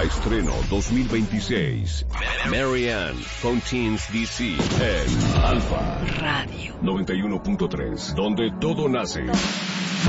Estreno 2026. Marianne con Teens DC en Alfa Radio 91.3, donde todo nace.